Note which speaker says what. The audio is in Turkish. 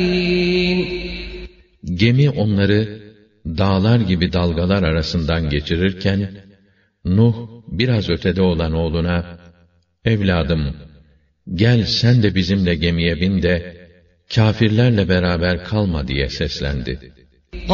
Speaker 1: Gemi onları dağlar gibi dalgalar arasından geçirirken, Nuh biraz ötede olan oğluna, "Evladım, gel sen de bizimle gemiye bin de, kâfirlerle beraber kalma," diye seslendi.